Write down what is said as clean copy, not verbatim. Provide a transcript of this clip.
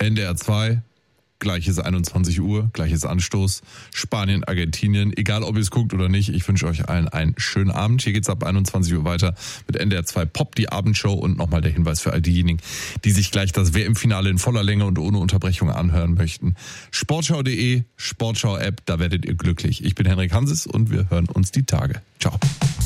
NDR 2, gleiches 21 Uhr, gleiches Anstoß. Spanien, Argentinien, egal ob ihr es guckt oder nicht, ich wünsche euch allen einen schönen Abend. Hier geht's ab 21 Uhr weiter mit NDR 2 Pop, die Abendshow. Und nochmal der Hinweis für all diejenigen, die sich gleich das WM-Finale in voller Länge und ohne Unterbrechung anhören möchten. Sportschau.de, Sportschau-App, da werdet ihr glücklich. Ich bin Henrik Hanses und wir hören uns die Tage. Ciao.